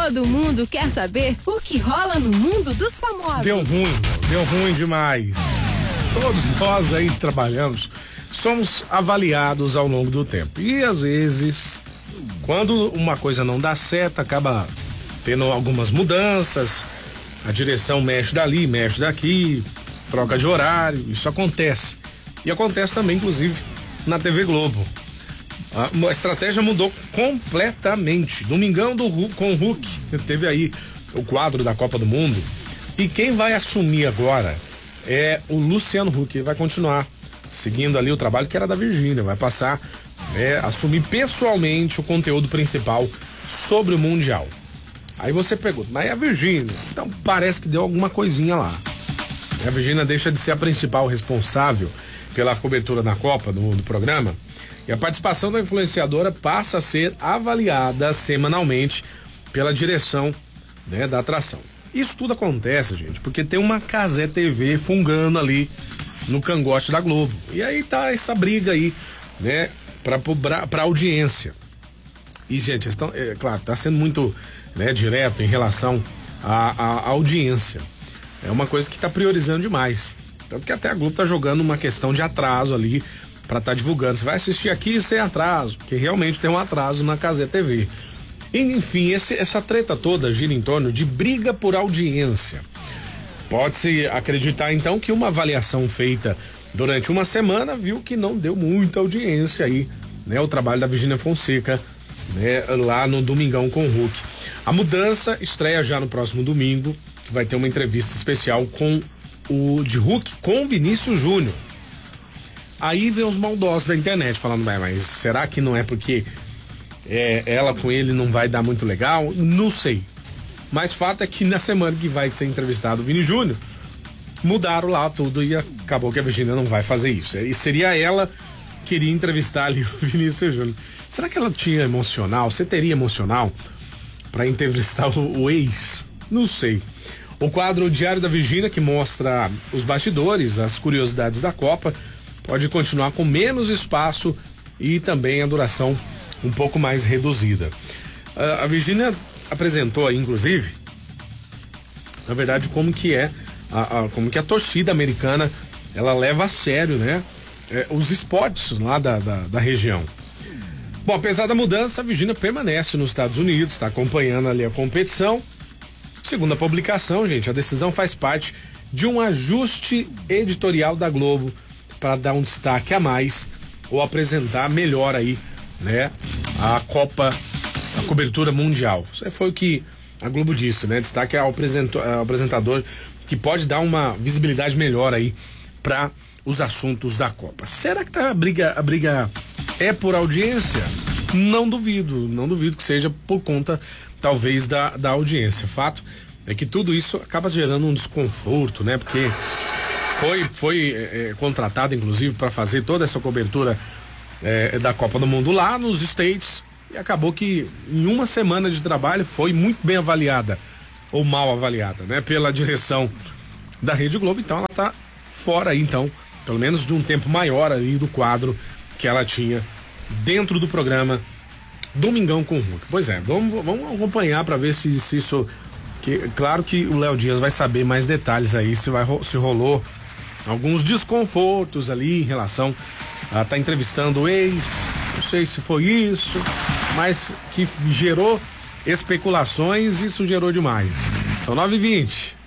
Todo mundo quer saber o que rola no mundo dos famosos. Deu ruim demais. Todos nós aí trabalhamos, somos avaliados ao longo do tempo. E às vezes, quando uma coisa não dá certo, acaba tendo algumas mudanças, a direção mexe dali, mexe daqui, troca de horário, isso acontece. E acontece também, inclusive, na TV Globo. A estratégia mudou completamente. Domingão com o Hulk, teve aí o quadro da Copa do Mundo. E quem vai assumir agora é o Luciano Huck. Ele vai continuar seguindo ali o trabalho que era da Virgínia. Vai passar a assumir pessoalmente o conteúdo principal sobre o Mundial. Aí você pergunta, mas é a Virgínia? Então parece que deu alguma coisinha lá. A Virgínia deixa de ser a principal responsável pela cobertura da Copa do programa. E a participação da influenciadora passa a ser avaliada semanalmente pela direção, da atração. Isso tudo acontece, gente, porque tem uma Cazé TV fungando ali no cangote da Globo. E aí tá essa briga aí, pra audiência. E, gente, claro, tá sendo muito, direto em relação à audiência. É uma coisa que tá priorizando demais. Tanto que até a Globo tá jogando uma questão de atraso ali pra tá divulgando. Você vai assistir aqui sem atraso, porque realmente tem um atraso na Cazé TV. Enfim, essa treta toda gira em torno de briga por audiência. Pode-se acreditar então que uma avaliação feita durante uma semana viu que não deu muita audiência aí, o trabalho da Virgínia Fonseca, lá no Domingão com o Hulk. A mudança estreia já no próximo domingo, que vai ter uma entrevista especial com o de Hulk com Vinícius Júnior. Aí vem os maldosos da internet falando, mas será que não é porque ela com ele não vai dar muito legal? Não sei. Mas fato é que na semana que vai ser entrevistado o Vini Júnior, mudaram lá tudo e acabou que a Virgínia não vai fazer isso. E seria ela que queria entrevistar ali o Vinícius Júnior. Será que ela tinha emocional? Você teria emocional para entrevistar o ex? Não sei. O quadro Diário da Virgínia, que mostra os bastidores, as curiosidades da Copa, pode continuar com menos espaço e também a duração um pouco mais reduzida. A Virgínia apresentou aí, inclusive, na verdade, como que a torcida americana ela leva a sério, os esportes lá da região. Bom, apesar da mudança, a Virgínia permanece nos Estados Unidos, está acompanhando ali a competição. Segundo a publicação, gente, a decisão faz parte de um ajuste editorial da Globo para dar um destaque a mais ou apresentar melhor aí, a Copa, a cobertura mundial. Isso foi o que a Globo disse, Destaque ao apresentador que pode dar uma visibilidade melhor aí para os assuntos da Copa. Será que a briga é por audiência? Não duvido que seja por conta talvez da audiência. Fato é que tudo isso acaba gerando um desconforto, porque foi contratado inclusive para fazer toda essa cobertura da Copa do Mundo lá nos States e acabou que em uma semana de trabalho foi muito bem avaliada ou mal avaliada, pela direção da Rede Globo. Então ela tá fora aí, então, pelo menos de um tempo maior ali do quadro que ela tinha dentro do programa Domingão com o Hulk. Pois é, vamos acompanhar para ver se isso, claro que o Léo Dias vai saber mais detalhes aí, se rolou alguns desconfortos ali em relação a tá entrevistando o ex, não sei se foi isso, mas que gerou especulações, isso gerou demais. São 9h20.